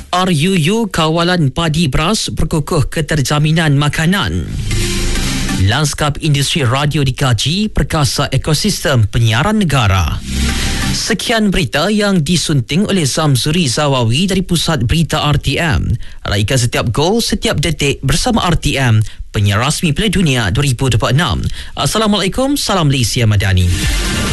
RUU Kawalan Padi Beras berkukuh keterjaminan makanan. Lanskap industri radio dikaji perkasa ekosistem penyiaran negara. Sekian berita yang disunting oleh Zamzuri Zawawi dari Pusat Berita RTM. Raikan setiap gol, setiap detik bersama RTM, penyiar rasmi Piala Dunia 2026. Assalamualaikum, salam Malaysia Madani.